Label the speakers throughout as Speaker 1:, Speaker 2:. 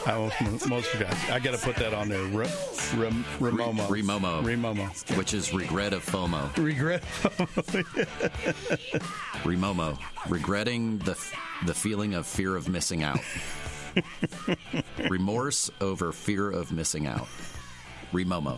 Speaker 1: most forgot. I got to put that on there. Remomo.
Speaker 2: Remomo. Which is regret of FOMO.
Speaker 1: Regret FOMO.
Speaker 2: Remomo. Regretting the feeling of fear of missing out. Remorse over fear of missing out. Remomo.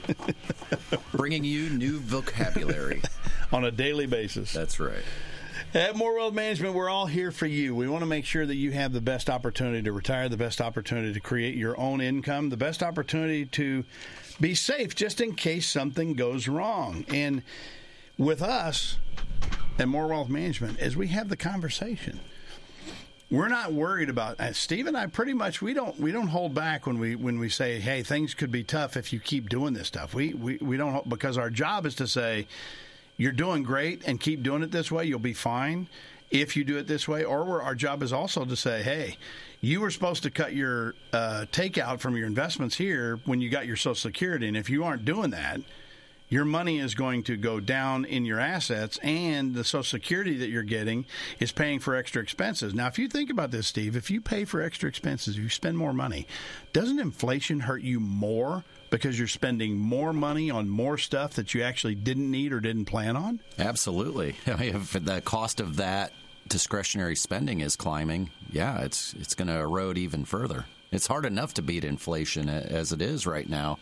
Speaker 2: Bringing you new vocabulary.
Speaker 1: On a daily basis.
Speaker 2: That's right.
Speaker 1: At More Wealth Management, we're all here for you. We want to make sure that you have the best opportunity to retire, the best opportunity to create your own income, the best opportunity to be safe just in case something goes wrong. And with us at More Wealth Management, as we have the conversation, we're not worried about Steve and I. Pretty much, we don't hold back when we say, hey, things could be tough if you keep doing this stuff. We don't, because our job is to say, you're doing great and keep doing it this way. You'll be fine if you do it this way. Or our job is also to say, hey, you were supposed to cut your takeout from your investments here when you got your Social Security. And if you aren't doing that, your money is going to go down in your assets, and the Social Security that you're getting is paying for extra expenses. Now, if you think about this, Steve, if you pay for extra expenses, if you spend more money, doesn't inflation hurt you more because you're spending more money on more stuff that you actually didn't need or didn't plan on?
Speaker 2: Absolutely. If the cost of that discretionary spending is climbing, yeah, it's going to erode even further. It's hard enough to beat inflation as it is right now.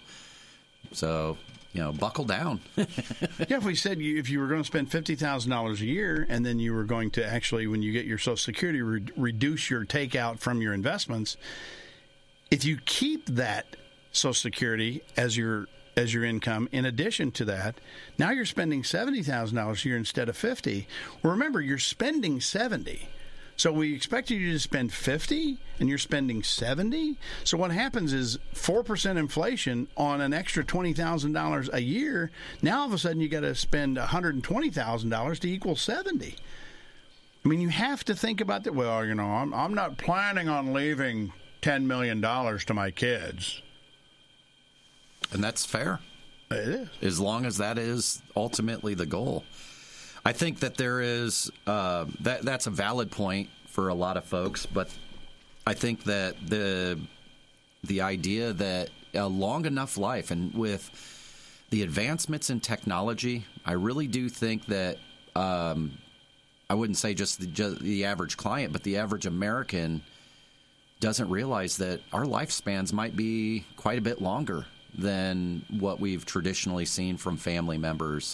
Speaker 2: So, buckle down.
Speaker 1: Yeah, if we said if you were going to spend $50,000 a year and then you were going to actually, when you get your Social Security, reduce your takeout from your investments, if you keep that Social Security as your income, in addition to that, now you're spending $70,000 a year instead of $50,000. Well, remember, you're spending $70,000. So we expected you to spend $50,000 and you're spending $70,000. So what happens is 4% inflation on an extra $20,000 a year. Now all of a sudden you got to spend $120,000 to equal $70,000. I mean, you have to think about that. Well, I'm not planning on leaving $10 million to my kids.
Speaker 2: And that's fair.
Speaker 1: It is.
Speaker 2: As long as that is ultimately the goal. I think that there is that's a valid point for a lot of folks, but I think that the idea that a long enough life, and with the advancements in technology, I really do think that I wouldn't say just the average client, but the average American doesn't realize that our lifespans might be quite a bit longer than what we've traditionally seen from family members.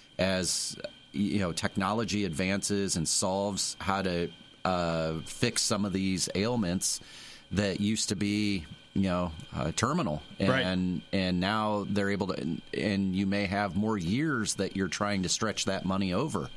Speaker 2: As technology advances and solves how to fix some of these ailments that used to be, terminal, and
Speaker 1: right.
Speaker 2: And now they're able to, and you may have more years that you're trying to stretch that money over,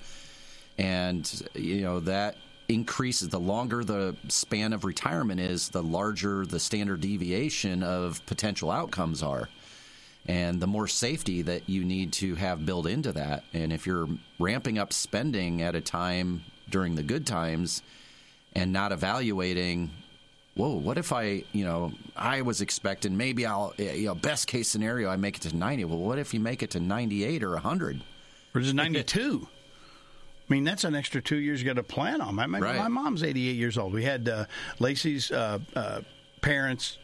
Speaker 2: and that increases. The longer the span of retirement is, the larger the standard deviation of potential outcomes are. And the more safety that you need to have built into that. And if you're ramping up spending at a time during the good times and not evaluating, whoa, what if I was expecting maybe I'll, best case scenario, I make it to 90. Well, what if you make it to 98 or 100?
Speaker 1: Or just 92? I mean, that's an extra 2 years you got to plan on. My mom's 88 years old. We had Lacey's parents,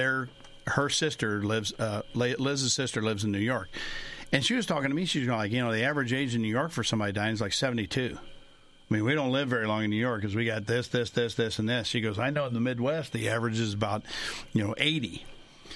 Speaker 1: her sister lives, Liz's sister lives in New York. And she was talking to me. She's like, the average age in New York for somebody dying is like 72. I mean, we don't live very long in New York because we got this, and this. She goes, I know in the Midwest, the average is about, 80.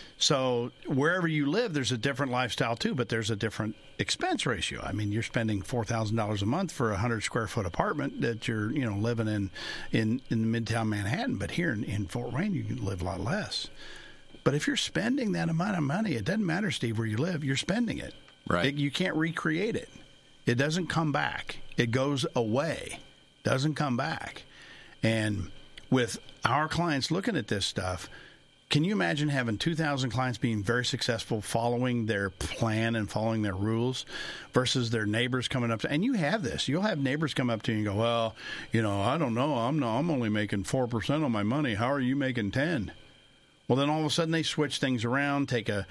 Speaker 1: So wherever you live, there's a different lifestyle too, but there's a different expense ratio. I mean, you're spending $4,000 a month for a 100 square foot apartment that you're, living in Midtown Manhattan. But here in Fort Wayne, you can live a lot less. But if you're spending that amount of money, it doesn't matter, Steve, where you live. You're spending it.
Speaker 2: Right.
Speaker 1: You can't recreate it. It doesn't come back. It goes away. Doesn't come back. And with our clients looking at this stuff, can you imagine having 2,000 clients being very successful, following their plan and following their rules, versus their neighbors coming up to, and you have this. You'll have neighbors come up to you and go, well, I don't know. I'm only making 4% on my money. How are you making 10? Well, then all of a sudden they switch things around, take a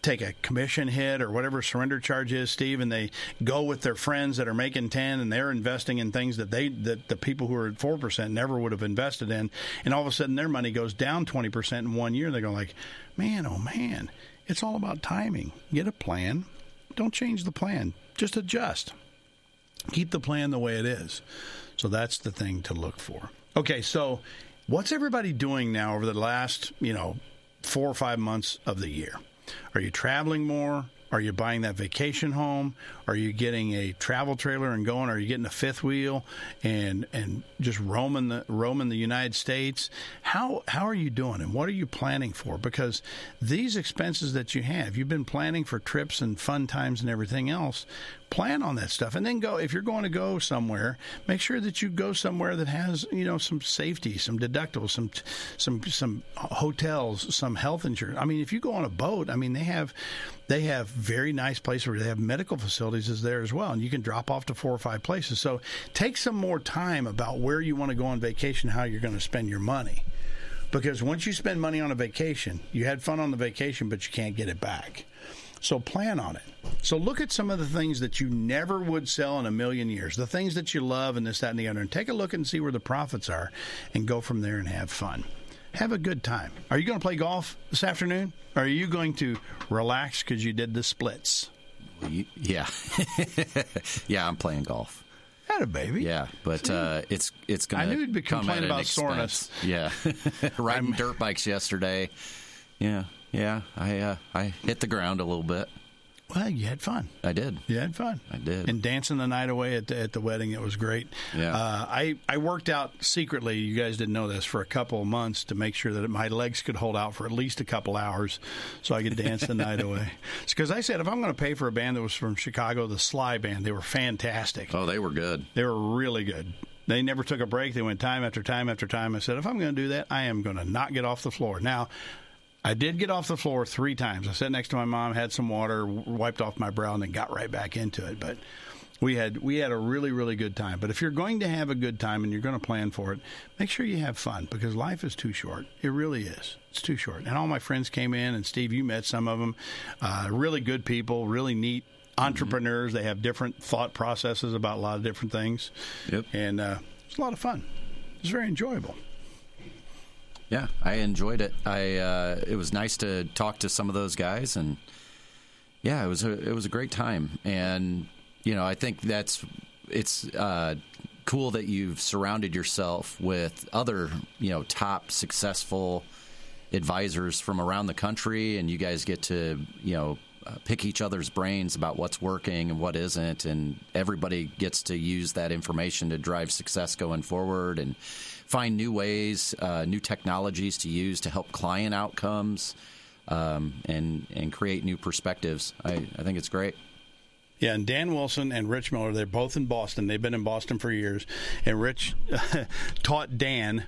Speaker 1: take a commission hit or whatever surrender charge is, Steve, and they go with their friends that are making 10 and they're investing in things that the people who are at 4% never would have invested in, and all of a sudden their money goes down 20% in 1 year. They go like, man, oh man, it's all about timing. Get a plan. Don't change the plan. Just adjust. Keep the plan the way it is. So that's the thing to look for. Okay, so what's everybody doing now over the last, 4 or 5 months of the year? Are you traveling more? Are you buying that vacation home? Are you getting a travel trailer and going? Are you getting a fifth wheel and just roaming the United States? How are you doing, and what are you planning for? Because these expenses that you have, you've been planning for trips and fun times and everything else. Plan on that stuff, and then go. If you're going to go somewhere, make sure that you go somewhere that has some safety, some deductibles, some hotels, some health insurance. I mean, if you go on a boat, I mean they have very nice places where they have medical facilities is there as well, and you can drop off to 4 or 5 places. So take some more time about where you want to go on vacation, how you're going to spend your money, because once you spend money on a vacation, you had fun on the vacation, but you can't get it back. So plan on it. So look at some of the things that you never would sell in a million years, the things that you love and this, that, and the other, and take a look and see where the profits are and go from there and have fun. Have a good time. Are you going to play golf this afternoon? Or are you going to relax because you did the splits?
Speaker 2: Yeah. Yeah, I'm playing golf.
Speaker 1: Had a baby.
Speaker 2: Yeah, but it's going to come at an
Speaker 1: about
Speaker 2: expense.
Speaker 1: Soreness.
Speaker 2: Yeah. Riding dirt bikes yesterday. Yeah, I hit the ground a little bit.
Speaker 1: Well, you had fun.
Speaker 2: I did.
Speaker 1: You had fun.
Speaker 2: I did.
Speaker 1: And dancing the night away at the wedding, it was great.
Speaker 2: Yeah.
Speaker 1: I worked out secretly, you guys didn't know this, for a couple of months to make sure that my legs could hold out for at least a couple hours so I could dance the night away. It's because I said, if I'm going to pay for a band that was from Chicago, the Sly Band, they were fantastic.
Speaker 2: Oh, they were good.
Speaker 1: They were really good. They never took a break. They went time after time after time. I said, if I'm going to do that, I am going to not get off the floor. Now, I did get off the floor 3 times. I sat next to my mom, had some water, wiped off my brow, and then got right back into it. But we had a really, really good time. But if you're going to have a good time and you're going to plan for it, make sure you have fun, because life is too short. It really is. It's too short. And all my friends came in, and Steve, you met some of them. Really good people, really neat entrepreneurs. Mm-hmm. They have different thought processes about a lot of different things. Yep. And it's a lot of fun. It's very enjoyable.
Speaker 2: Yeah, I enjoyed it. It was nice to talk to some of those guys, and yeah, it was a great time. And I think it's cool that you've surrounded yourself with other top successful advisors from around the country, and you guys get to pick each other's brains about what's working and what isn't, and everybody gets to use that information to drive success going forward and find new ways, new technologies to use to help client outcomes, and create new perspectives. I think it's great.
Speaker 1: Yeah, and Dan Wilson and Rich Miller, they're both in Boston. They've been in Boston for years. And Rich taught Dan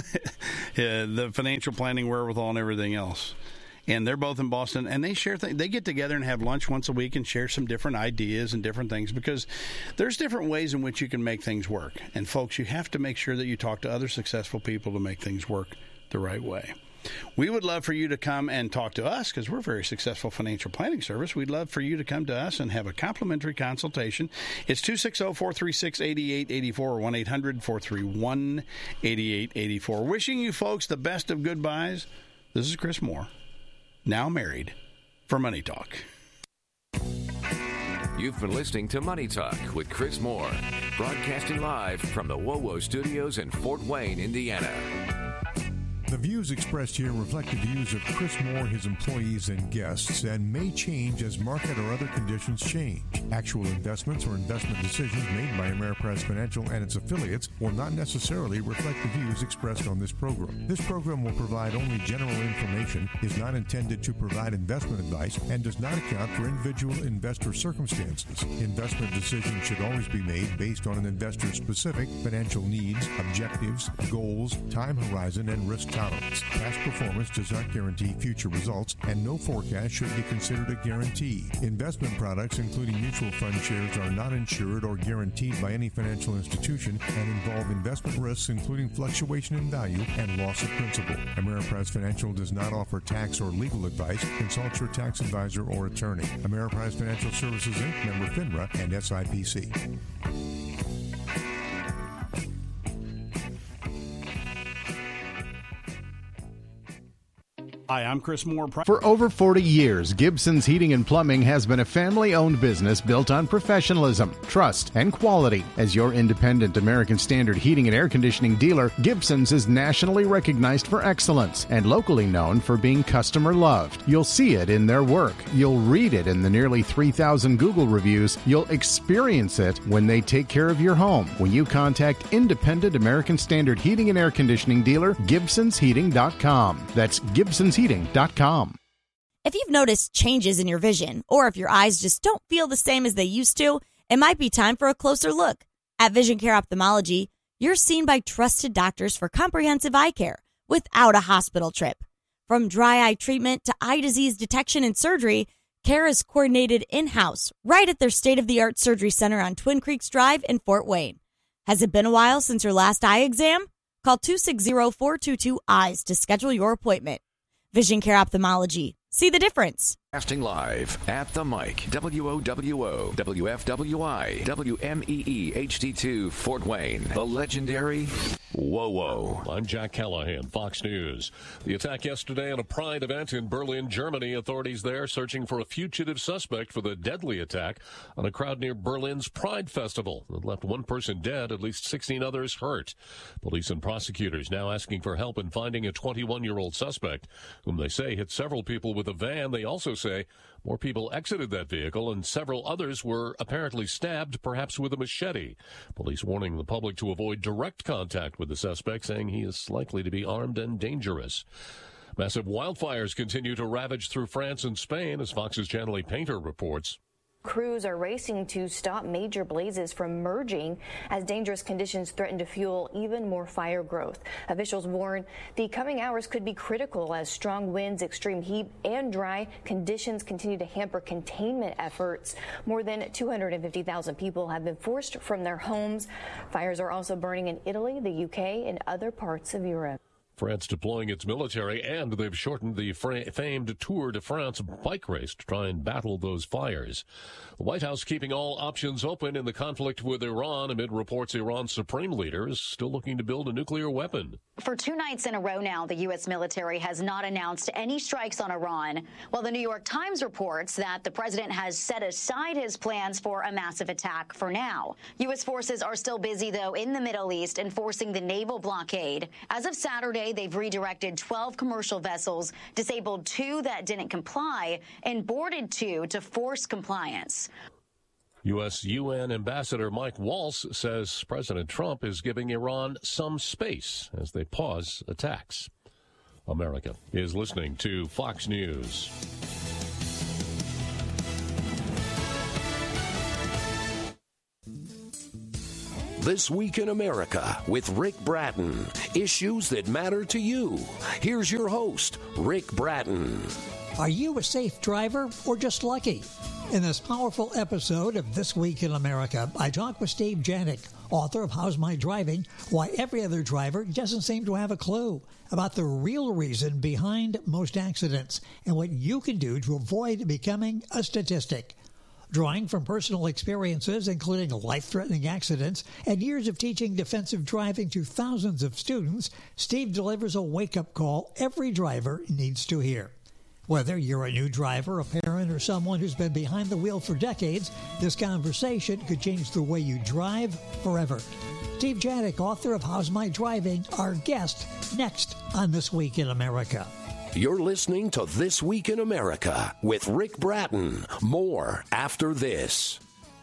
Speaker 1: the financial planning wherewithal and everything else. And they're both in Boston, and they share things. They get together and have lunch once a week and share some different ideas and different things, because there's different ways in which you can make things work. And folks, you have to make sure that you talk to other successful people to make things work the right way. We would love for you to come and talk to us, because we're a very successful financial planning service. We'd love for you to come to us and have a complimentary consultation. It's 260-436-8884 or 1-800-431-8884. Wishing you folks the best of goodbyes. This is Chris Moore, now married, for Money Talk.
Speaker 3: You've been listening to Money Talk with Chris Moore, broadcasting live from the WOWO Studios in Fort Wayne, Indiana.
Speaker 4: The views expressed here reflect the views of Chris Moore, his employees, and guests, and may change as market or other conditions change. Actual investments or investment decisions made by Ameriprise Financial and its affiliates will not necessarily reflect the views expressed on this program. This program will provide only general information, is not intended to provide investment advice, and does not account for individual investor circumstances. Investment decisions should always be made based on an investor's specific financial needs, objectives, goals, time horizon, and risk tolerance. tolerance. Past performance does not guarantee future results, and no forecast should be considered a guarantee. Investment products, including mutual fund shares, are not insured or guaranteed by any financial institution and involve investment risks, including fluctuation in value and loss of principal. Ameriprise Financial does not offer tax or legal advice. Consult your tax advisor or attorney. Ameriprise Financial Services, Inc., member FINRA and SIPC.
Speaker 5: Hi, I'm Chris Moore.
Speaker 6: For over 40 years, Gibson's Heating and Plumbing has been a family-owned business built on professionalism, trust, and quality. As your independent American Standard heating and air conditioning dealer, Gibson's is nationally recognized for excellence and locally known for being customer-loved. You'll see it in their work. You'll read it in the nearly 3,000 Google reviews. You'll experience it when they take care of your home. When you contact independent American Standard heating and air conditioning dealer, GibsonsHeating.com. That's GibsonsHeating.com.
Speaker 7: If you've noticed changes in your vision, or if your eyes just don't feel the same as they used to, it might be time for a closer look. At Vision Care Ophthalmology, you're seen by trusted doctors for comprehensive eye care without a hospital trip. From dry eye treatment to eye disease detection and surgery, care is coordinated in-house right at their state-of-the-art surgery center on Twin Creeks Drive in Fort Wayne. Has it been a while since your last eye exam? Call 260-422-EYES to schedule your appointment. Vision Care Ophthalmology. See the difference.
Speaker 3: Casting live at the mic, WOWO, WFWI, WMEE HD2 Fort Wayne, the legendary WOWO.
Speaker 8: I'm Jack Callahan, Fox News. The attack yesterday at a Pride event in Berlin, Germany. Authorities there searching for a fugitive suspect for the deadly attack on a crowd near Berlin's Pride Festival. It left one person dead, at least 16 others hurt. Police and prosecutors now asking for help in finding a 21-year-old suspect, whom they say hit several people with a van. They also say more people exited that vehicle and several others were apparently stabbed, perhaps with a machete. Police warning the public to avoid direct contact with the suspect, saying he is likely to be armed and dangerous. Massive wildfires continue to ravage through France and Spain, as Fox's Janely Painter reports.
Speaker 9: Crews are racing to stop major blazes from merging as dangerous conditions threaten to fuel even more fire growth. Officials warn the coming hours could be critical as strong winds, extreme heat, and dry conditions continue to hamper containment efforts. More than 250,000 people have been forced from their homes. Fires are also burning in Italy, the UK, and other parts of Europe.
Speaker 8: France deploying its military, and they've shortened the famed Tour de France bike race to try and battle those fires. The White House keeping all options open in the conflict with Iran amid reports Iran's supreme leader is still looking to build a nuclear weapon.
Speaker 10: For 2 nights in a row now, the U.S. military has not announced any strikes on Iran, while the New York Times reports that the president has set aside his plans for a massive attack for now. U.S. forces are still busy, though, in the Middle East enforcing the naval blockade. As of Saturday, they've redirected 12 commercial vessels, disabled 2 that didn't comply, and boarded 2 to force compliance.
Speaker 8: U.S. UN Ambassador Mike Waltz says President Trump is giving Iran some space as they pause attacks. America is listening to Fox News.
Speaker 11: This Week in America with Rick Bratton. Issues that matter to you. Here's your host, Rick Bratton.
Speaker 12: Are you a safe driver or just lucky? In this powerful episode of This Week in America, I talk with Steve Janik, author of How's My Driving? Why Every Other Driver Doesn't Seem to Have a Clue, about the real reason behind most accidents and what you can do to avoid becoming a statistic. Drawing from personal experiences, including life-threatening accidents and years of teaching defensive driving to thousands of students, Steve delivers a wake-up call every driver needs to hear. Whether you're a new driver, a parent, or someone who's been behind the wheel for decades, this conversation could change the way you drive forever. Steve Janik, author of How's My Driving, our guest next on This Week in America.
Speaker 11: You're listening to This Week in America with Rick Bratton. More after this.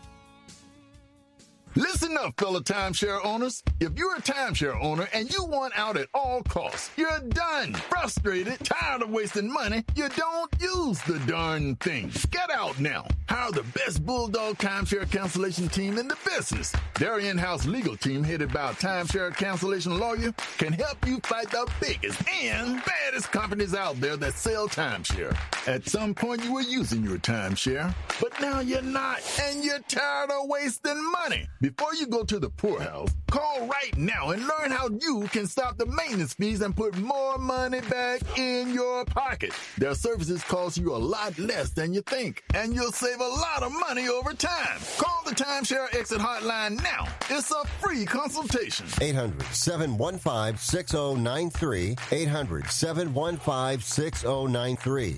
Speaker 13: Listen up, fellow timeshare owners. If you're a timeshare owner and you want out at all costs, you're done. Frustrated, tired of wasting money, you don't use the darn thing. Get out now. Hire the best Bulldog timeshare cancellation team in the business. Their in-house legal team, headed by a timeshare cancellation lawyer, can help you fight the biggest and baddest companies out there that sell timeshare. At some point, you were using your timeshare, but now you're not, and you're tired of wasting money. Before you go to the poorhouse, call right now and learn how you can stop the maintenance fees and put more money back in your pocket. Their services cost you a lot less than you think, and you'll save a lot of money over time. Call the Timeshare Exit Hotline now. It's a free consultation.
Speaker 5: 800-715-6093. 800-715-6093.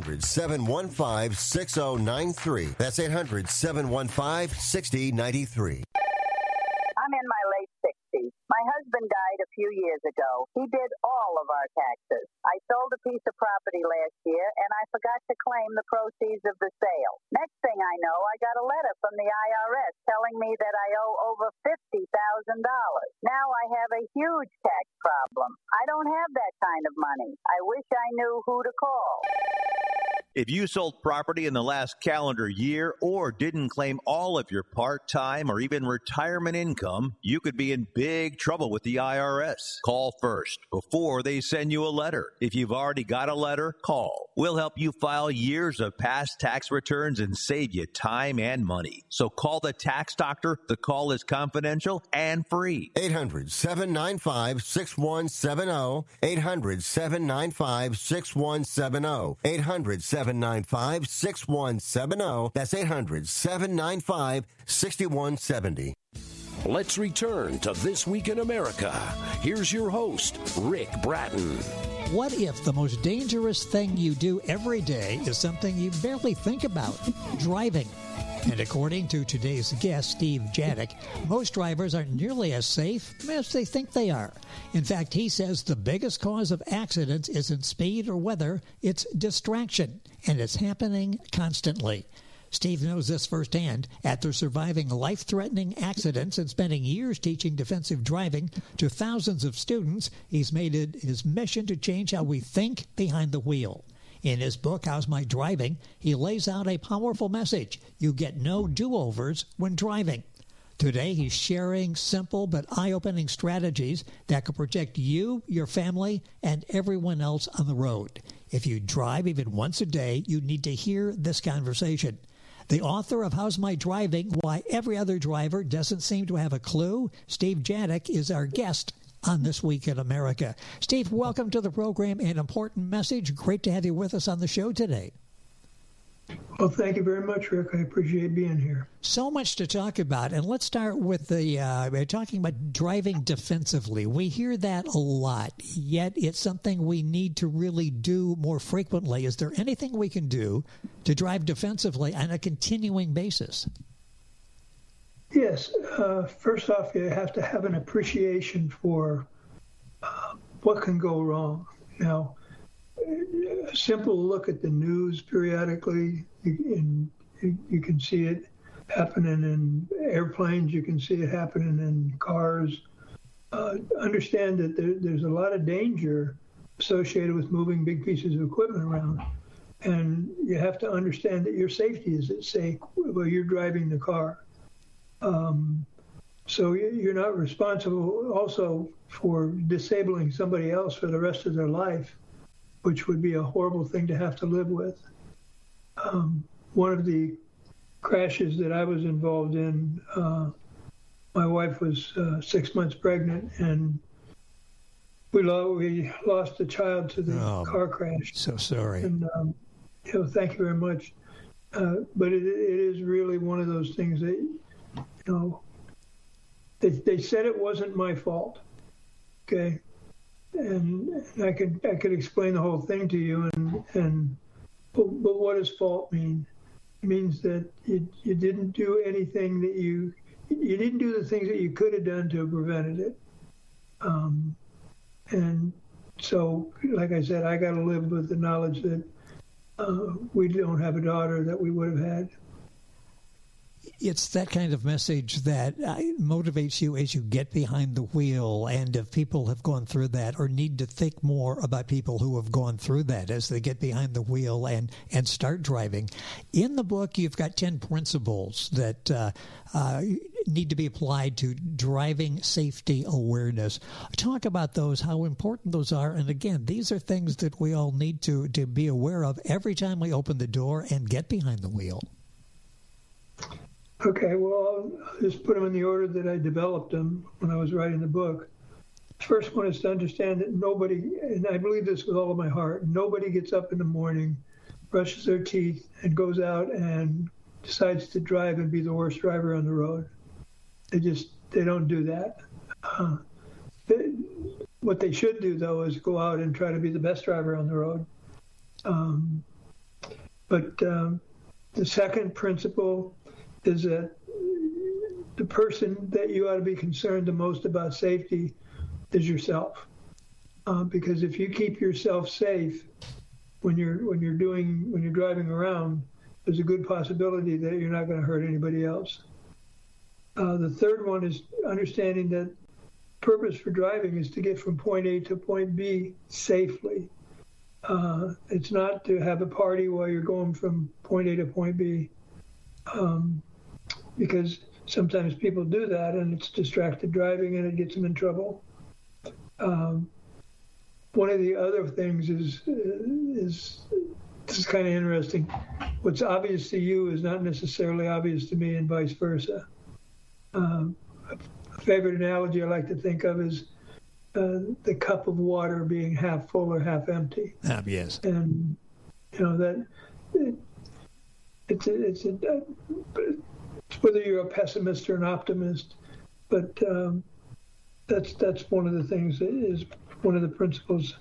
Speaker 5: 800-715-6093. That's 800-715-6093.
Speaker 14: I'm in my late 60s. My husband died a few years ago. He did all of our taxes. I sold a piece of property last year, and I forgot to claim the proceeds of the sale. Next thing I know, I got a letter from the IRS telling me that I owe over $50,000. Now I have a huge tax problem. I don't have that kind of money. I wish I knew who to call.
Speaker 15: If you sold property in the last calendar year or didn't claim all of your part-time or even retirement income, you could be in big trouble with the IRS. Call first before they send you a letter. If you've already got a letter, call. We'll help you file years of past tax returns and save you time and money. So call the tax doctor. The call is confidential and free.
Speaker 5: 800-795-6170. 800-795-6170. 800-795-6170. That's 800-795-6170.
Speaker 11: Let's return to This Week in America. Here's your host, Rick Bratton.
Speaker 12: What if the most dangerous thing you do every day is something you barely think about? Driving. And according to today's guest, Steve Janik, most drivers aren't nearly as safe as they think they are. In fact, he says the biggest cause of accidents isn't speed or weather, it's distraction, and it's happening constantly. Steve knows this firsthand. After surviving life-threatening accidents and spending years teaching defensive driving to thousands of students, he's made it his mission to change how we think behind the wheel. In his book, How's My Driving?, he lays out a powerful message. You get no do-overs when driving. Today, he's sharing simple but eye-opening strategies that could protect you, your family, and everyone else on the road. If you drive even once a day, you need to hear this conversation. The author of How's My Driving? Why Every Other Driver Doesn't Seem to Have a Clue, Steve Janik, is our guest on This Week in America. Steve, welcome to the program. An important message. Great to have you with us on the show today.
Speaker 16: Well, thank you very much, Rick. I appreciate being here.
Speaker 12: So much to talk about. And let's start with talking about driving defensively. We hear that a lot, yet it's something we need to really do more frequently. Is there anything we can do to drive defensively on a continuing basis?
Speaker 16: Yes. First off, you have to have an appreciation for what can go wrong. Now, a simple look at the news periodically, you can see it happening in airplanes, you can see it happening in cars. Understand that there's a lot of danger associated with moving big pieces of equipment around. And you have to understand that your safety is at stake while you're driving the car. So you're not responsible also for disabling somebody else for the rest of their life, which would be a horrible thing to have to live with. One of the crashes that I was involved in, my wife was 6 months pregnant, and we lost a child to the car crash.
Speaker 12: So sorry.
Speaker 16: And thank you very much. But it is really one of those things that, they said it wasn't my fault. Okay. And I could explain the whole thing to you, but what does fault mean? It means that you didn't do anything that you didn't do the things that you could have done to have prevented it. And so, like I said, I got to live with the knowledge that we don't have a daughter that we would have had.
Speaker 12: it's that kind of message that motivates you as you get behind the wheel. And if people have gone through that or need to think more about people who have gone through that as they get behind the wheel and start driving. In the book, you've got 10 principles that need to be applied to driving safety awareness. Talk about those, how important those are. And again, these are things that we all need to be aware of every time we open the door and get behind the wheel.
Speaker 16: Okay, well, I'll just put them in the order that I developed them when I was writing the book. The first one is to understand that nobody, and I believe this with all of my heart, nobody gets up in the morning, brushes their teeth, and goes out and decides to drive and be the worst driver on the road. They don't do that. What they should do, though, is go out and try to be the best driver on the road. But the second principle is that the person that you ought to be concerned the most about safety is yourself. Because if you keep yourself safe when you're driving around, there's a good possibility that you're not going to hurt anybody else. The third one is understanding that purpose for driving is to get from point A to point B safely. It's not to have a party while you're going from point A to point B, because sometimes people do that and it's distracted driving and it gets them in trouble. One of the other things is this is kind of interesting. What's obvious to you is not necessarily obvious to me, and vice versa. A favorite analogy I like to think of is the cup of water being half full or half empty.
Speaker 12: Yes.
Speaker 16: And that it's whether you're a pessimist or an optimist, but that's one of the things that is one of the principles.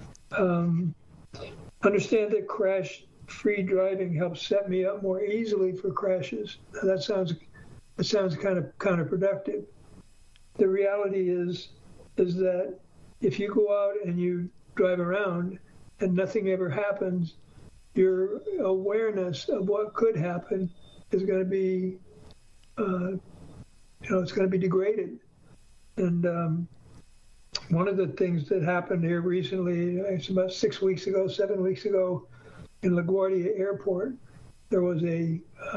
Speaker 16: Understand that crash-free driving helps set me up more easily for crashes. Now, that sounds kind of counterproductive. The reality is that if you go out and you drive around and nothing ever happens, your awareness of what could happen is going to be, it's going to be degraded. And one of the things that happened here recently, it's about 7 weeks ago, in LaGuardia Airport, there was a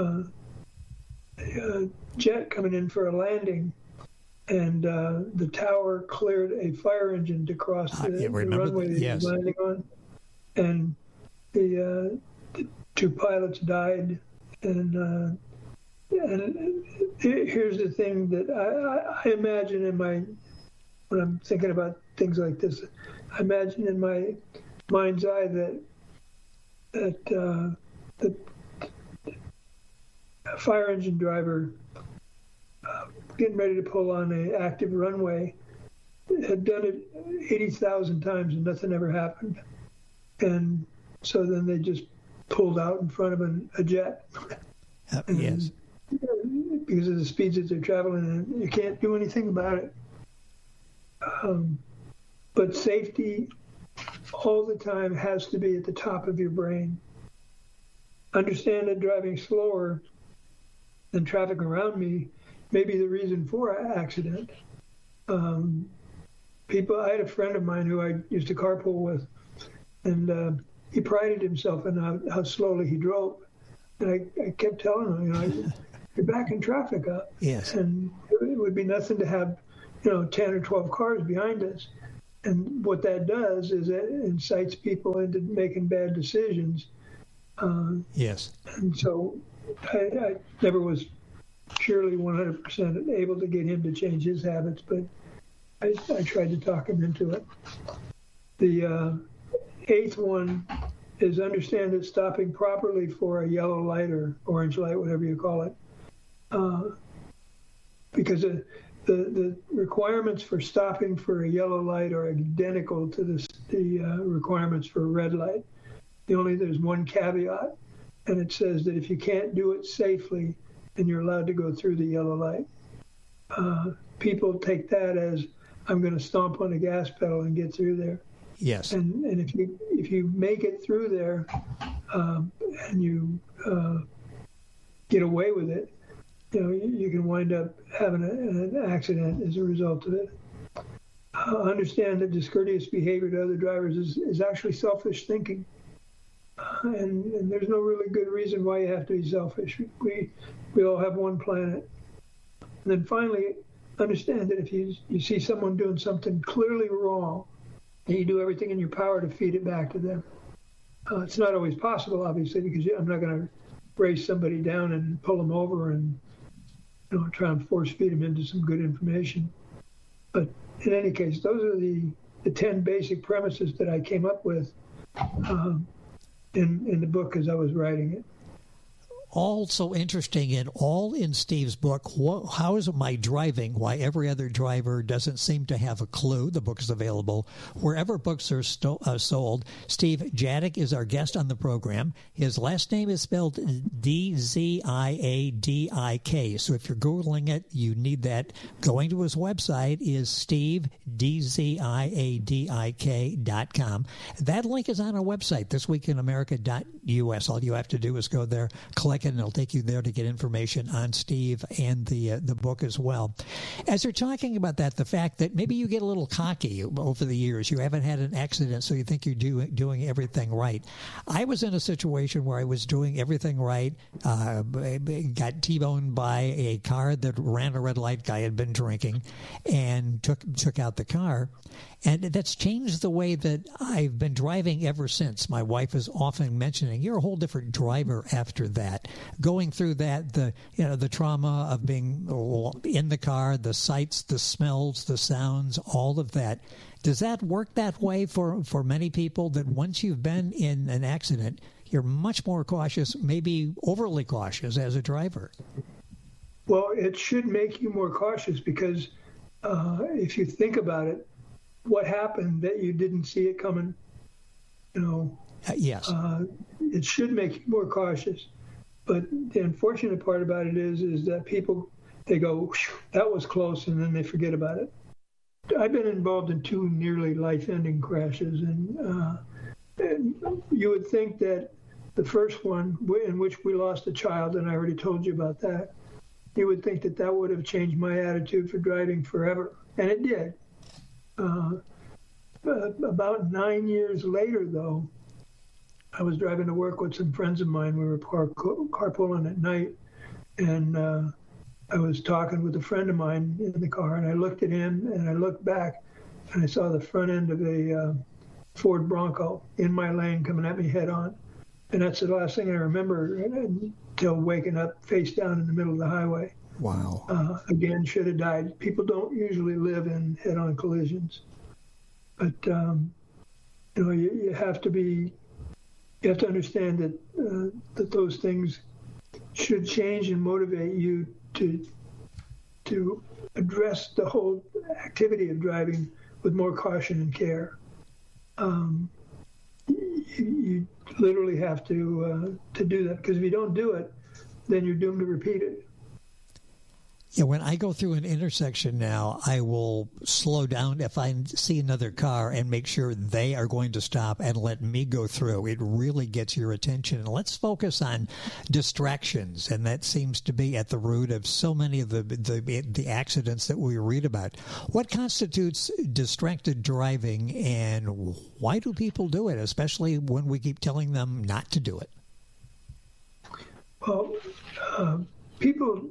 Speaker 16: jet coming in for a landing, and the tower cleared a fire engine to cross the runway that he was landing on, and the two pilots died. And here's the thing that I imagine when I'm thinking about things like this, I imagine in my mind's eye that the fire engine driver getting ready to pull on an active runway had done it 80,000 times and nothing ever happened. And so then they just pulled out in front of a jet.
Speaker 12: Yes.
Speaker 16: Because of the speeds that they're traveling, and you can't do anything about it. But safety all the time has to be at the top of your brain. Understand that driving slower than traffic around me may be the reason for an accident. I had a friend of mine who I used to carpool with, and he prided himself in how slowly he drove. And I kept telling him, you're backing traffic up.
Speaker 12: Yes.
Speaker 16: And it would be nothing to have 10 or 12 cars behind us. And what that does is it incites people into making bad decisions.
Speaker 12: Yes.
Speaker 16: And so I never was surely 100% able to get him to change his habits, but I tried to talk him into it. The eighth one is understand that stopping properly for a yellow light or orange light, whatever you call it, because the requirements for stopping for a yellow light are identical to the requirements for a red light. There's one caveat, and it says that if you can't do it safely, then you're allowed to go through the yellow light. People take that as, I'm going to stomp on the gas pedal and get through there.
Speaker 12: Yes.
Speaker 16: And if you make it through there and you get away with it, you can wind up having an accident as a result of it. Understand that discourteous behavior to other drivers is actually selfish thinking. And there's no really good reason why you have to be selfish. We all have one planet. And then finally, understand that if you see someone doing something clearly wrong, and you do everything in your power to feed it back to them. It's not always possible, obviously, because I'm not going to race somebody down and pull them over and try and force feed them into some good information. But in any case, those are the 10 basic premises that I came up with in the book as I was writing it.
Speaker 12: All so interesting and all in Steve's book, How Is My Driving? Why Every Other Driver Doesn't Seem to Have a Clue. The book is available wherever books are sold. Steve Jadik is our guest on the program. His last name is spelled D-Z-I-A-D-I-K. So if you're Googling it, you need that. Going to his website is stevedziadik.com. That link is on our website, thisweekinamerica.us. All you have to do is go there, click, and it'll take you there to get information on Steve and the book as well. As you're talking about that, the fact that maybe you get a little cocky over the years, you haven't had an accident, so you think you're doing everything right. I was in a situation where I was doing everything right, got T-boned by a car that ran a red light. Guy had been drinking and took out the car. And that's changed the way that I've been driving ever since. My wife is often mentioning, you're a whole different driver after that. Going through that, the trauma of being in the car, the sights, the smells, the sounds, all of that. Does that work that way for many people, that once you've been in an accident, you're much more cautious, maybe overly cautious as a driver?
Speaker 16: Well, it should make you more cautious because if you think about it, what happened that you didn't see it coming?
Speaker 12: Yes.
Speaker 16: It should make you more cautious. But the unfortunate part about it is that people, they go, that was close, and then they forget about it. I've been involved in 2 nearly life-ending crashes, and you would think that the first one, in which we lost a child, and I already told you about that, you would think that would have changed my attitude for driving forever, and it did. About 9 years later, though, I was driving to work with some friends of mine. We were carpooling at night, and I was talking with a friend of mine in the car, and I looked at him, and I looked back, and I saw the front end of a Ford Bronco in my lane coming at me head on. And that's the last thing I remember until waking up face down in the middle of the highway.
Speaker 12: Wow.
Speaker 16: Again, should have died. People don't usually live in head-on collisions. But, you have to understand that those things should change and motivate you to address the whole activity of driving with more caution and care. You literally have to do that, because if you don't do it, then you're doomed to repeat it.
Speaker 12: Yeah, when I go through an intersection now, I will slow down if I see another car and make sure they are going to stop and let me go through. It really gets your attention. And let's focus on distractions, and that seems to be at the root of so many of the accidents that we read about. What constitutes distracted driving, and why do people do it, especially when we keep telling them not to do it?
Speaker 16: Well, people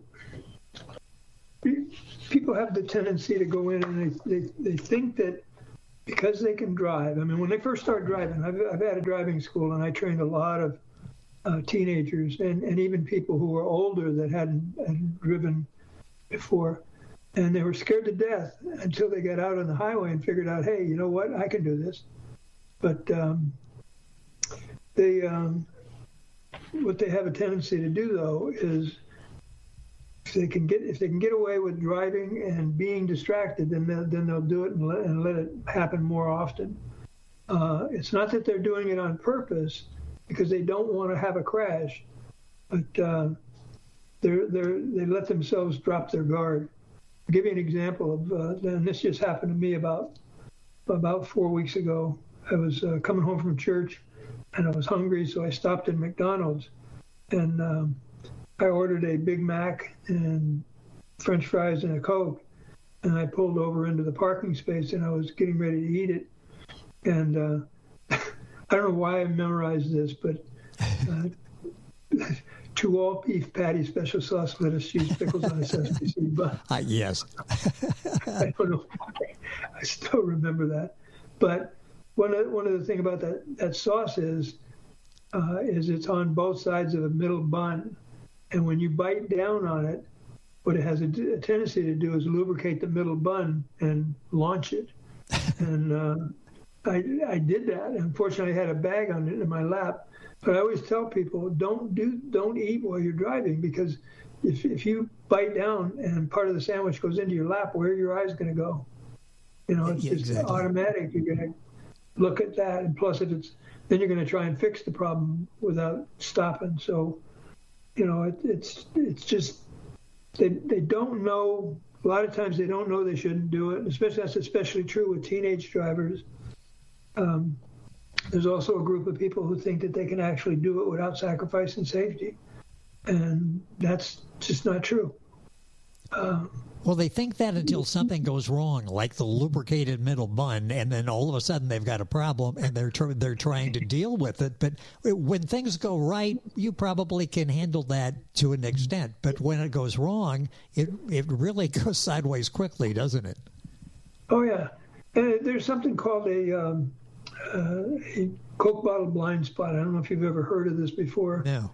Speaker 16: have the tendency to go in and they think that because they can drive. I mean, when they first start driving, I've had a driving school, and I trained a lot of teenagers and even people who were older that hadn't driven before. And they were scared to death until they got out on the highway and figured out, hey, you know what, I can do this. But what they have a tendency to do, though, is if they can get away with driving and being distracted, then they'll do it and let it happen more often. It's not that they're doing it on purpose because they don't want to have a crash, but they let themselves drop their guard. I'll give you an example of, and this just happened to me about 4 weeks ago. I was coming home from church, and I was hungry, so I stopped at McDonald's, and I ordered a Big Mac and French fries and a Coke, and I pulled over into the parking space, and I was getting ready to eat it. And I don't know why I memorized this, but 2 all-beef patty, special sauce, lettuce, cheese, pickles on a sesame seed bun.
Speaker 12: Yes.
Speaker 16: I don't know why. I still remember that. But one of the things about that sauce is it's on both sides of a middle bun. And when you bite down on it, what it has a tendency to do is lubricate the middle bun and launch it. And I did that. Unfortunately, I had a bag on it in my lap. But I always tell people, don't eat while you're driving, because if you bite down and part of the sandwich goes into your lap, where are your eyes going to go? You know, it's just automatic. You're going to look at that, and plus, then you're going to try and fix the problem without stopping. So, you know, it's just they don't know. A lot of times they don't know they shouldn't do it. That's especially true with teenage drivers. There's also a group of people who think that they can actually do it without sacrificing safety, and that's just not true.
Speaker 12: Well, they think that until something goes wrong, like the lubricated middle bun, and then all of a sudden they've got a problem, and they're trying to deal with it. But when things go right, you probably can handle that to an extent. But when it goes wrong, it really goes sideways quickly, doesn't it?
Speaker 16: Oh yeah, and there's something called a Coke bottle blind spot. I don't know if you've ever heard of this before.
Speaker 12: No.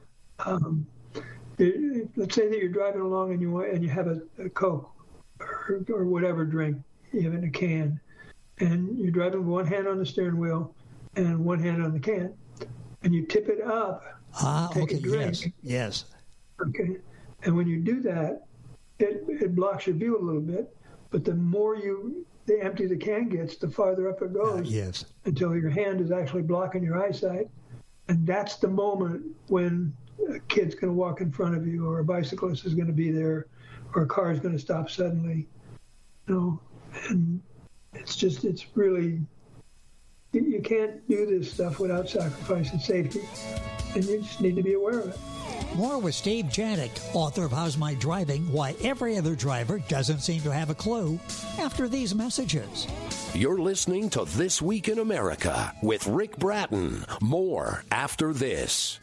Speaker 16: Let's say that you're driving along and you have a Coke or whatever drink you have in a can, and you're driving with one hand on the steering wheel and one hand on the can, and you tip it up. Take a drink.
Speaker 12: Yes.
Speaker 16: Okay. And when you do that, it blocks your view a little bit, but the more the empty the can gets, the farther up it goes.
Speaker 12: Yes.
Speaker 16: Until your hand is actually blocking your eyesight. And that's the moment when a kid's going to walk in front of you, or a bicyclist is going to be there, or a car is going to stop suddenly. You know, and it's really, you can't do this stuff without sacrificing safety. And you just need to be aware of it.
Speaker 12: More with Steve Janik, author of How's My Driving? Why Every Other Driver Doesn't Seem to Have a Clue, after these messages.
Speaker 11: You're listening to This Week in America with Rick Bratton. More after this.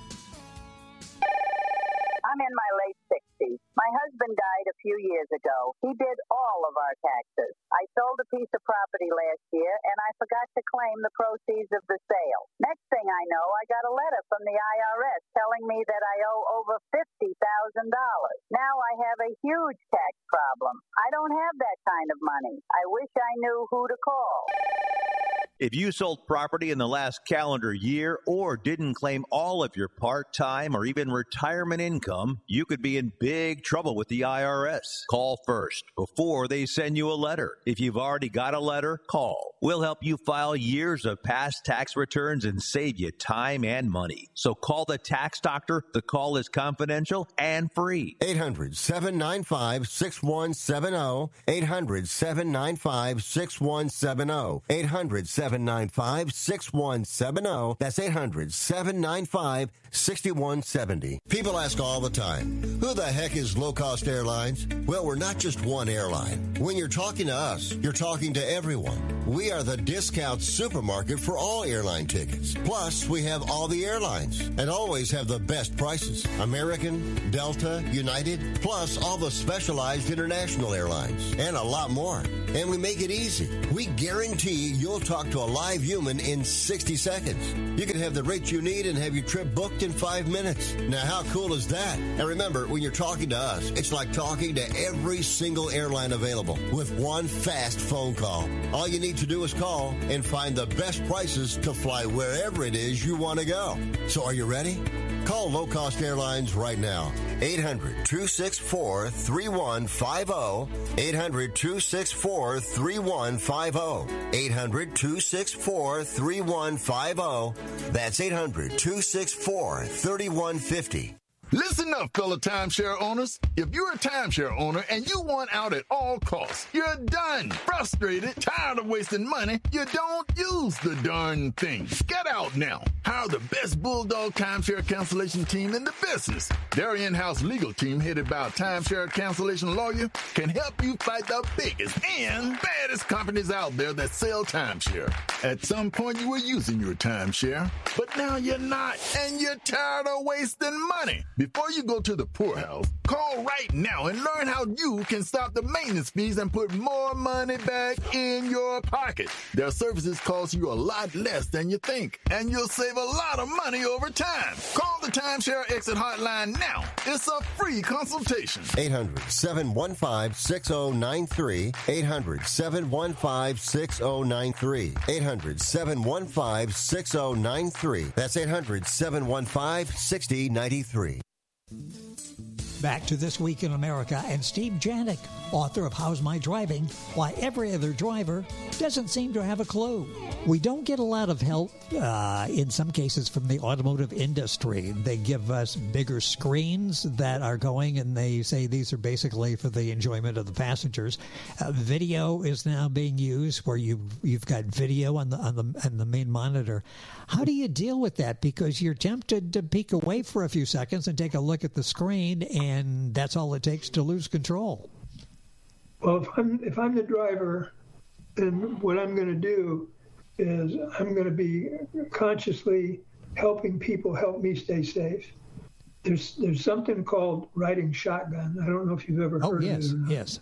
Speaker 14: I'm in my late 60s. My husband died a few years ago. He did all of our taxes. I sold a piece of property last year, and I forgot to claim the proceeds of the sale. Next thing I know, I got a letter from the IRS telling me that I owe over $50,000. Now I have a huge tax problem. I don't have that kind of money. I wish I knew who to call.
Speaker 15: If you sold property in the last calendar year or didn't claim all of your part-time or even retirement income, you could be in big trouble with the IRS. Call first before they send you a letter. If you've already got a letter, call. We'll help you file years of past tax returns and save you time and money. So call the tax doctor. The call is confidential and free.
Speaker 5: 800-795-6170. 800-795-6170. 800-795-6170. That's 800-795-6170. People ask all the time, who the heck is Low Cost Airlines? Well, we're not just one airline. When you're talking to us, you're talking to everyone. We are the discount supermarket for all airline tickets. Plus, we have all the airlines and always have the best prices. American, Delta, United, plus all the specialized international airlines and a lot more. And we make it easy. We guarantee you'll talk to a live human in 60 seconds. You can have the rate you need and have your trip booked in 5 minutes. Now, how cool is that? And remember, when you're talking to us, it's like talking to every single airline available with one fast phone call. All you need to do is call and find the best prices to fly wherever it is you want to go. So are you ready? Call Low Cost Airlines right now. 800-264-3150. 800-264-3150. 800-264-3150. That's 800-264-3150.
Speaker 13: Listen up, fellow timeshare owners. If you're a timeshare owner and you want out at all costs, you're done, frustrated, tired of wasting money, you don't use the darn thing. Get out now. Hire the best Bulldog timeshare cancellation team in the business. Their in-house legal team, headed by a timeshare cancellation lawyer, can help you fight the biggest and baddest companies out there that sell timeshare. At some point, you were using your timeshare, but now you're not, and you're tired of wasting money. Before you go to the poorhouse, call right now and learn how you can stop the maintenance fees and put more money back in your pocket. Their services cost you a lot less than you think, and you'll save a lot of money over time. Call the Timeshare Exit Hotline now. It's a free consultation.
Speaker 5: 800-715-6093. 800-715-6093. 800-715-6093. That's 800-715-6093.
Speaker 12: Back to This Week in America and Steve Janik, author of How's My Driving? Why Every Other Driver Doesn't Seem to Have a Clue. We don't get a lot of help, in some cases, from the automotive industry. They give us bigger screens that are going, and they say these are basically for the enjoyment of the passengers. Video is now being used where you've got video on the main monitor. How do you deal with that? Because you're tempted to peek away for a few seconds and take a look at the screen, and that's all it takes to lose control.
Speaker 16: Well, if I'm the driver, then what I'm going to do is I'm going to be consciously helping people help me stay safe. There's something called riding shotgun. I don't know if you've ever heard of it or not.
Speaker 12: Yes.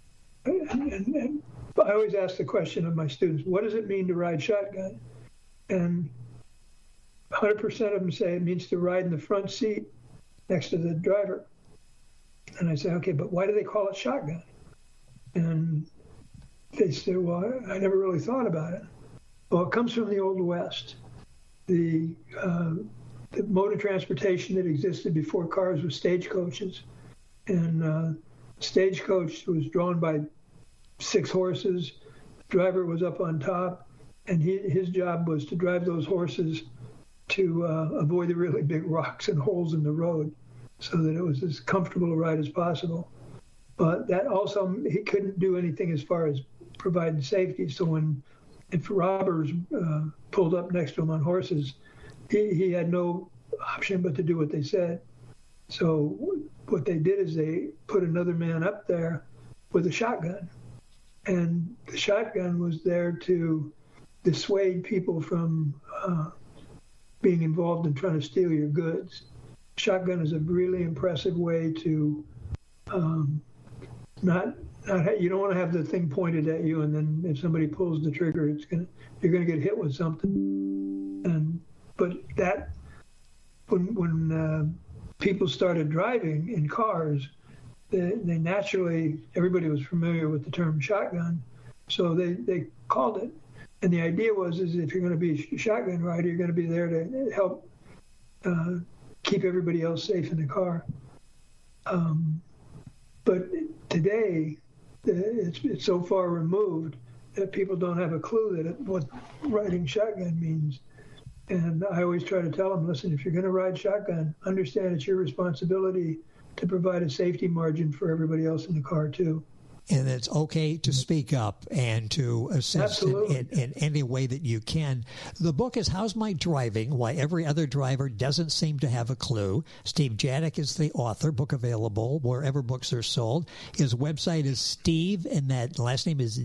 Speaker 16: And I always ask the question of my students, what does it mean to ride shotgun? And 100% of them say it means to ride in the front seat next to the driver. And I say, okay, but why do they call it shotgun? And they say, well, I never really thought about it. Well, it comes from the Old West. The mode of transportation that existed before cars was stagecoaches. And stagecoach was drawn by 6 horses. The driver was up on top, and his job was to drive those horses to avoid the really big rocks and holes in the road so that it was as comfortable a ride as possible. But that also, he couldn't do anything as far as providing safety. So if robbers pulled up next to him on horses, he had no option but to do what they said. So what they did is they put another man up there with a shotgun. And the shotgun was there to dissuade people from being involved in trying to steal your goods. Shotgun is a really impressive way to you don't want to have the thing pointed at you, and then if somebody pulls the trigger, you're gonna get hit with something. But that when people started driving in cars, they naturally, everybody was familiar with the term shotgun, so they called it. And the idea was if you're going to be a shotgun rider, you're going to be there to help keep everybody else safe in the car. But today, it's so far removed that people don't have a clue what riding shotgun means. And I always try to tell them, listen, if you're going to ride shotgun, understand it's your responsibility to provide a safety margin for everybody else in the car, too.
Speaker 12: And it's okay to speak up and to assist in any way that you can. The book is How's My Driving? Why Every Other Driver Doesn't Seem to Have a Clue. Steve Janik is the author. Book available wherever books are sold. His website is Steve, and that last name is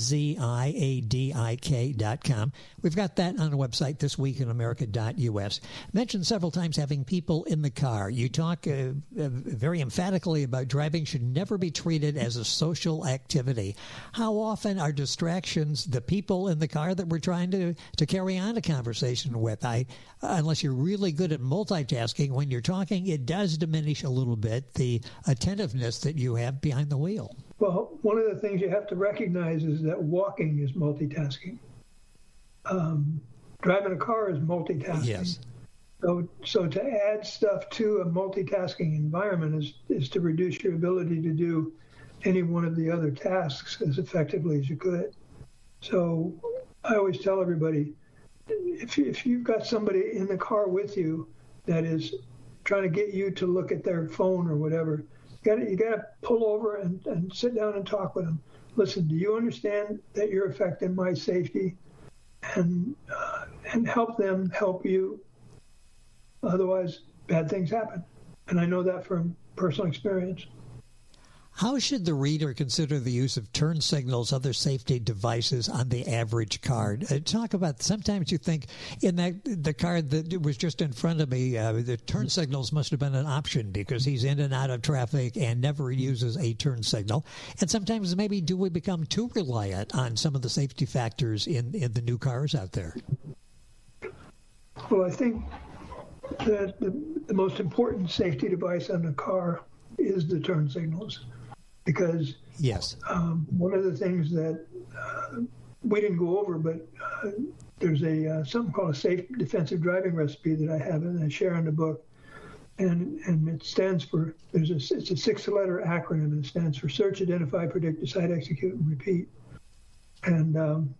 Speaker 12: DZIADIK.com. We've got that on the website, thisweekinamerica.us. Mentioned several times having people in the car. You talk very emphatically about driving should never be treated as a social activity. How often are distractions the people in the car that we're trying to carry on a conversation with? Unless you're really good at multitasking, when you're talking, it does diminish a little bit the attentiveness that you have behind the wheel.
Speaker 16: Well, one of the things you have to recognize is that walking is multitasking. Driving a car is multitasking.
Speaker 12: Yes.
Speaker 16: So to add stuff to a multitasking environment is to reduce your ability to do any one of the other tasks as effectively as you could. So I always tell everybody, if you've got somebody in the car with you that is trying to get you to look at their phone or whatever. You got to pull over and sit down and talk with them. Listen, do you understand that you're affecting my safety? And help them help you. Otherwise, bad things happen. And I know that from personal experience.
Speaker 12: How should the reader consider the use of turn signals, other safety devices on the average car? Talk about, sometimes you think in the car that was just in front of me, the turn signals must have been an option because he's in and out of traffic and never uses a turn signal. And sometimes maybe do we become too reliant on some of the safety factors in the new cars out there?
Speaker 16: Well, I think that the most important safety device on the car is the turn signals. Because
Speaker 12: yes,
Speaker 16: one of the things that we didn't go over, but there's something called a safe defensive driving recipe that I have and I share in the book, and it stands for it's a 6-letter acronym and it stands for search, identify, predict, decide, execute, and repeat. And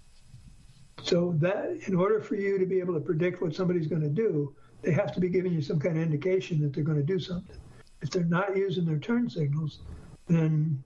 Speaker 16: so that in order for you to be able to predict what somebody's going to do, they have to be giving you some kind of indication that they're going to do something. If they're not using their turn signals, then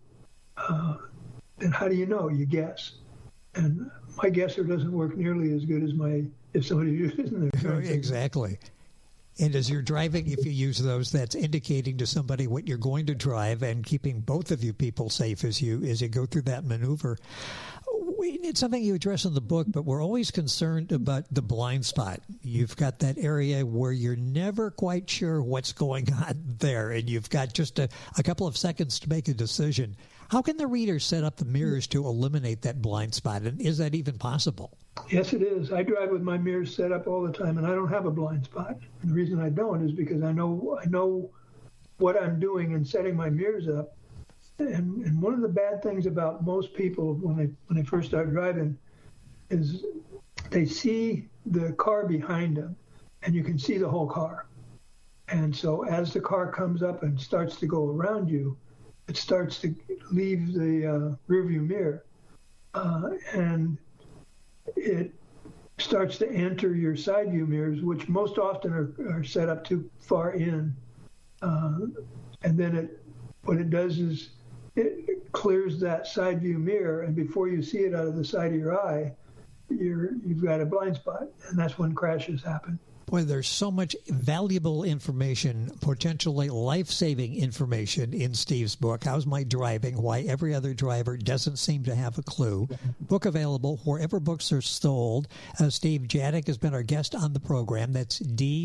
Speaker 16: how do you know? You guess. And my guesser doesn't work nearly as good as if somebody uses their turn signals.
Speaker 12: Exactly. And as you're driving, if you use those, that's indicating to somebody what you're going to drive and keeping both of you people safe as you go through that maneuver. It's something you address in the book, but we're always concerned about the blind spot. You've got that area where you're never quite sure what's going on there, and you've got just a couple of seconds to make a decision. How can the reader set up the mirrors to eliminate that blind spot, and is that even possible?
Speaker 16: Yes, it is. I drive with my mirrors set up all the time, and I don't have a blind spot. And the reason I don't is because I know what I'm doing in setting my mirrors up. And one of the bad things about most people when they first start driving is they see the car behind them, and you can see the whole car. And so as the car comes up and starts to go around you, it starts to leave the rearview mirror, and it starts to enter your side view mirrors, which most often are set up too far in. And then what it does is it clears that side view mirror, and before you see it out of the side of your eye, you've got a blind spot, and that's when crashes happen.
Speaker 12: Boy, there's so much valuable information, potentially life-saving information in Steve's book, How's My Driving? Why Every Other Driver Doesn't Seem to Have a Clue. Book available wherever books are sold. Steve Jadik has been our guest on the program. That's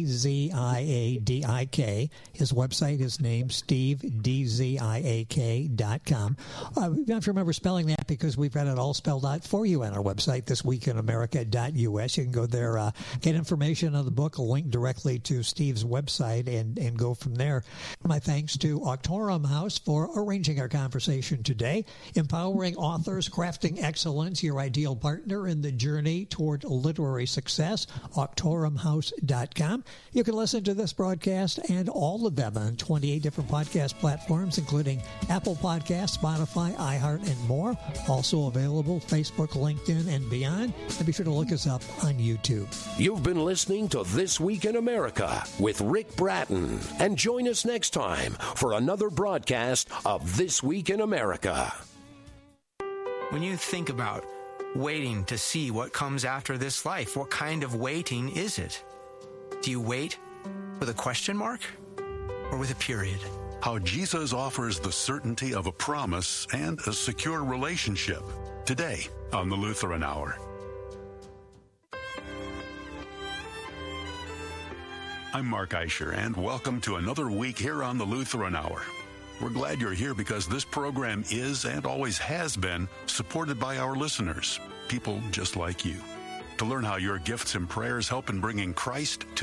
Speaker 12: DZIADIK. His website, his name, SteveDZIAK.com. You have to remember spelling that because we've got it all spelled out for you on our website, thisweekinamerica.us. You can go there, get information on the book, a link directly to Steve's website, and go from there. My thanks to Auctorum House for arranging our conversation today, empowering authors, crafting excellence, your ideal partner in the journey toward literary success, auctorumhouse.com. You can listen to this broadcast and all of them on 28 different podcast platforms, including Apple Podcasts, Spotify, iHeart, and more. Also available Facebook, LinkedIn, and beyond. And be sure to look us up on YouTube.
Speaker 11: You've been listening to This Week in America with Rick Bratton. And join us next time for another broadcast of This Week in America.
Speaker 17: When you think about waiting to see what comes after this life, what kind of waiting is it? Do you wait with a question mark or with a period?
Speaker 18: How Jesus offers the certainty of a promise and a secure relationship. Today on the Lutheran Hour. I'm Mark Eicher, and welcome to another week here on the Lutheran Hour. We're glad you're here because this program is and always has been supported by our listeners, people just like you. To learn how your gifts and prayers help in bringing Christ to